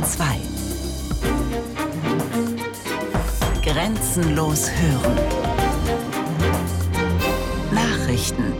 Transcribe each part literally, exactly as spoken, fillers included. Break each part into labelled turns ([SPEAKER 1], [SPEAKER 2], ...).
[SPEAKER 1] Bayern zwei. Grenzenlos hören. Nachrichten.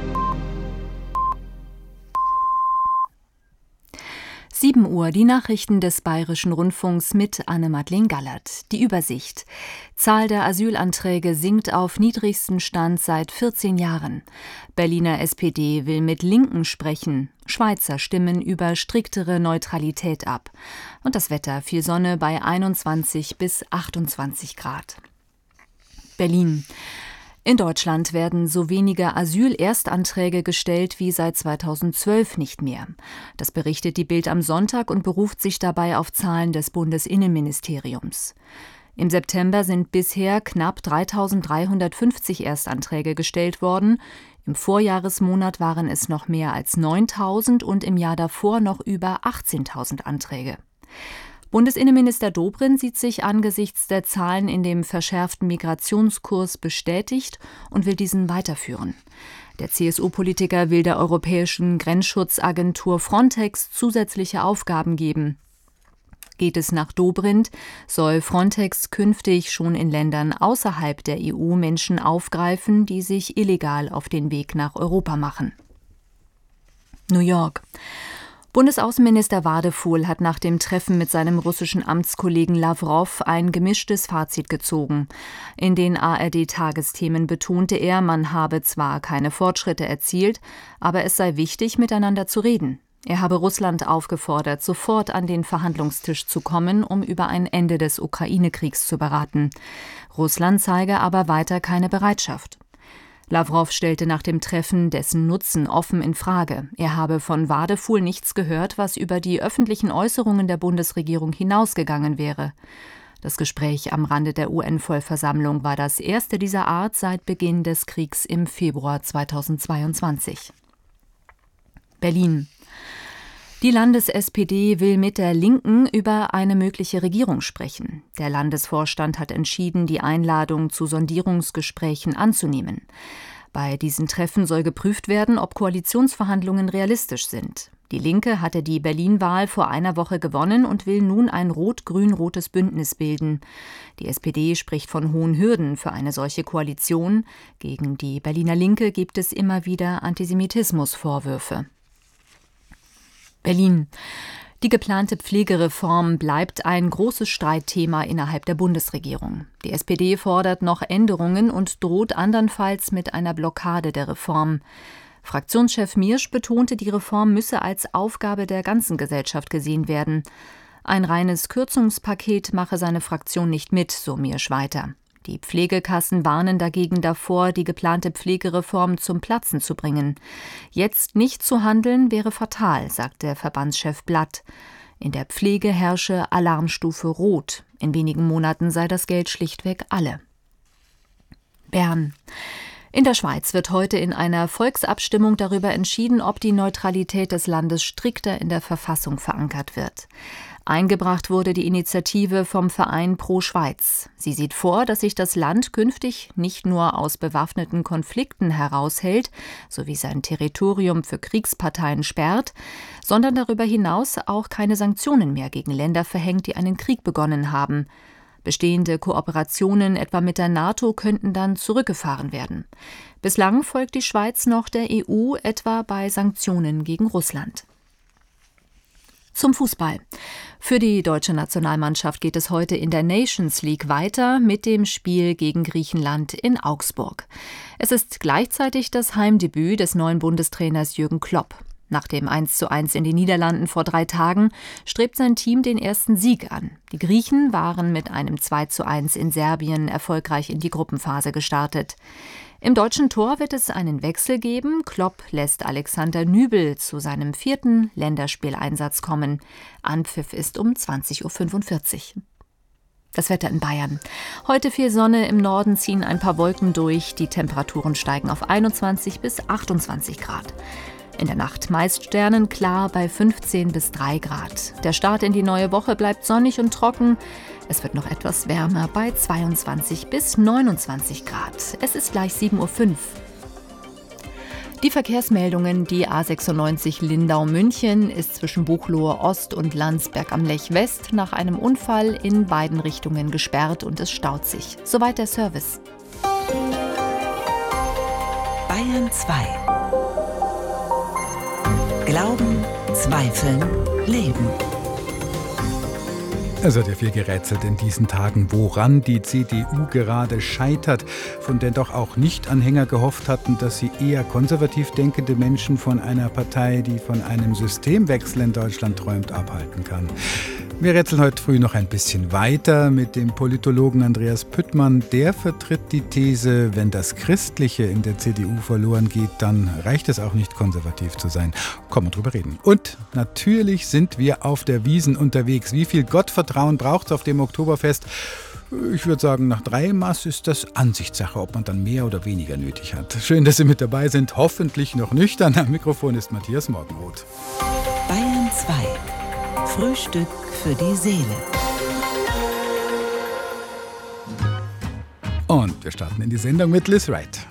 [SPEAKER 2] sieben Uhr, die Nachrichten des Bayerischen Rundfunks mit Anne-Madeleine Gallert. Die Übersicht. Zahl der Asylanträge sinkt auf niedrigsten Stand seit vierzehn Jahren. Berliner S P D will mit Linken sprechen. Schweizer stimmen über striktere Neutralität ab. Und das Wetter: viel Sonne bei einundzwanzig bis achtundzwanzig Grad. Berlin. In Deutschland werden so wenige Asylerstanträge gestellt wie seit zweitausendzwölf nicht mehr. Das berichtet die Bild am Sonntag und beruft sich dabei auf Zahlen des Bundesinnenministeriums. Im September sind bisher knapp dreitausenddreihundertfünfzig Erstanträge gestellt worden. Im Vorjahresmonat waren es noch mehr als neuntausend und im Jahr davor noch über achtzehntausend Anträge. Bundesinnenminister Dobrindt sieht sich angesichts der Zahlen in dem verschärften Migrationskurs bestätigt und will diesen weiterführen. Der C S U-Politiker will der europäischen Grenzschutzagentur Frontex zusätzliche Aufgaben geben. Geht es nach Dobrindt, soll Frontex künftig schon in Ländern außerhalb der E U Menschen aufgreifen, die sich illegal auf den Weg nach Europa machen. New York. Bundesaußenminister Wadefuhl hat nach dem Treffen mit seinem russischen Amtskollegen Lawrow ein gemischtes Fazit gezogen. In den A R D-Tagesthemen betonte er, man habe zwar keine Fortschritte erzielt, aber es sei wichtig, miteinander zu reden. Er habe Russland aufgefordert, sofort an den Verhandlungstisch zu kommen, um über ein Ende des Ukraine-Kriegs zu beraten. Russland zeige aber weiter keine Bereitschaft. Lawrow stellte nach dem Treffen dessen Nutzen offen in Frage. Er habe von Wadefuhl nichts gehört, was über die öffentlichen Äußerungen der Bundesregierung hinausgegangen wäre. Das Gespräch am Rande der U N-Vollversammlung war das erste dieser Art seit Beginn des Kriegs im Februar zweitausendzweiundzwanzig. Berlin. Die Landes-S P D will mit der Linken über eine mögliche Regierung sprechen. Der Landesvorstand hat entschieden, die Einladung zu Sondierungsgesprächen anzunehmen. Bei diesen Treffen soll geprüft werden, ob Koalitionsverhandlungen realistisch sind. Die Linke hatte die Berlin-Wahl vor einer Woche gewonnen und will nun ein rot-grün-rotes Bündnis bilden. Die S P D spricht von hohen Hürden für eine solche Koalition. Gegen die Berliner Linke gibt es immer wieder Antisemitismusvorwürfe. Berlin. Die geplante Pflegereform bleibt ein großes Streitthema innerhalb der Bundesregierung. Die S P D fordert noch Änderungen und droht andernfalls mit einer Blockade der Reform. Fraktionschef Miersch betonte, die Reform müsse als Aufgabe der ganzen Gesellschaft gesehen werden. Ein reines Kürzungspaket mache seine Fraktion nicht mit, so Miersch weiter. Die Pflegekassen warnen dagegen davor, die geplante Pflegereform zum Platzen zu bringen. Jetzt nicht zu handeln wäre fatal, sagt der Verbandschef Blatt. In der Pflege herrsche Alarmstufe Rot. In wenigen Monaten sei das Geld schlichtweg alle. Bern. In der Schweiz wird heute in einer Volksabstimmung darüber entschieden, ob die Neutralität des Landes strikter in der Verfassung verankert wird. Eingebracht wurde die Initiative vom Verein Pro Schweiz. Sie sieht vor, dass sich das Land künftig nicht nur aus bewaffneten Konflikten heraushält, sowie sein Territorium für Kriegsparteien sperrt, sondern darüber hinaus auch keine Sanktionen mehr gegen Länder verhängt, die einen Krieg begonnen haben. Bestehende Kooperationen etwa mit der NATO könnten dann zurückgefahren werden. Bislang folgt die Schweiz noch der E U, etwa bei Sanktionen gegen Russland. Zum Fußball. Für die deutsche Nationalmannschaft geht es heute in der Nations League weiter mit dem Spiel gegen Griechenland in Augsburg. Es ist gleichzeitig das Heimdebüt des neuen Bundestrainers Jürgen Klopp. Nach dem eins zu eins in den Niederlanden vor drei Tagen strebt sein Team den ersten Sieg an. Die Griechen waren mit einem zwei zu eins in Serbien erfolgreich in die Gruppenphase gestartet. Im deutschen Tor wird es einen Wechsel geben. Klopp lässt Alexander Nübel zu seinem vierten Länderspieleinsatz kommen. Anpfiff ist um zwanzig Uhr fünfundvierzig. Das Wetter in Bayern. Heute viel Sonne, im Norden ziehen ein paar Wolken durch. Die Temperaturen steigen auf einundzwanzig bis achtundzwanzig Grad. In der Nacht meist sternenklar bei fünfzehn bis drei Grad. Der Start in die neue Woche bleibt sonnig und trocken. Es wird noch etwas wärmer bei zweiundzwanzig bis neunundzwanzig Grad. Es ist gleich sieben Uhr fünf. Die Verkehrsmeldungen: Die A sechsundneunzig Lindau-München ist zwischen Buchloe Ost und Landsberg am Lech West nach einem Unfall in beiden Richtungen gesperrt und es staut sich. Soweit der Service.
[SPEAKER 1] Bayern zwei. Glauben, Zweifeln, Leben.
[SPEAKER 3] Es wird ja viel gerätselt in diesen Tagen, woran die C D U gerade scheitert, von der doch auch Nicht-Anhänger gehofft hatten, dass sie eher konservativ denkende Menschen von einer Partei, die von einem Systemwechsel in Deutschland träumt, abhalten kann. Wir rätseln heute früh noch ein bisschen weiter mit dem Politologen Andreas Püttmann. Der vertritt die These, wenn das Christliche in der C D U verloren geht, dann reicht es auch nicht, konservativ zu sein. Komm, wir drüber reden. Und natürlich sind wir auf der Wiesn unterwegs. Wie viel Gottvertrauen braucht es auf dem Oktoberfest? Ich würde sagen, nach drei Maß ist das Ansichtssache, ob man dann mehr oder weniger nötig hat. Schön, dass Sie mit dabei sind. Hoffentlich noch nüchtern. Am Mikrofon ist Matthias Morgenroth.
[SPEAKER 1] Bayern zwei. Frühstück für die Seele.
[SPEAKER 3] Und wir starten in die Sendung mit Liz Wright.